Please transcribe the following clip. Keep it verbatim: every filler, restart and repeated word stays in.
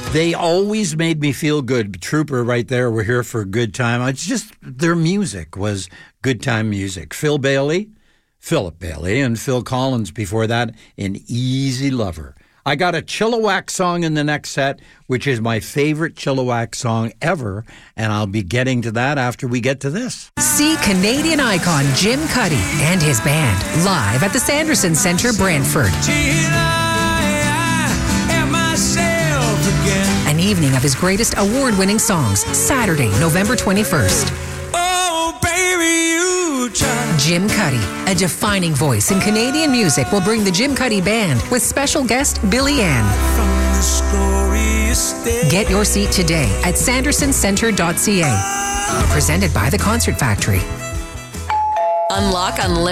They always made me feel good. Trooper right there, we're here for a good time. It's just their music was good time music. Phil Bailey, Philip Bailey, and Phil Collins before that, An Easy Lover. I got a Chilliwack song in the next set, which is my favorite Chilliwack song ever, and I'll be getting to that after we get to this. See Canadian icon Jim Cuddy and his band live at the Sanderson Centre, Brantford. An evening of his greatest award-winning songs, Saturday, November twenty-first. Oh, baby, you try. Jim Cuddy, a defining voice in Canadian music, will bring the Jim Cuddy Band with special guest Billy Ann. Get your seat today at sanderson centre dot c a. Presented by the Concert Factory. Unlock unlimited